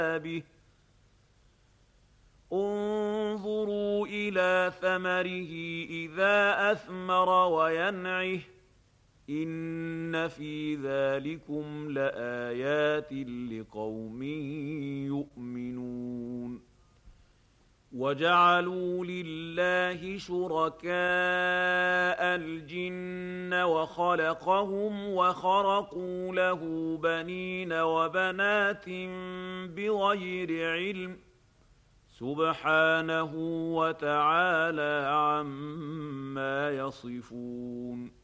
به انظروا إلى ثمره إذا أثمر وينعه إن في ذلكم لآيات لقوم يؤمنون وجعلوا لله شركاء الجن وخلقهم وخرقوا له بنين وبنات بغير علم سبحانه وتعالى عما يصفون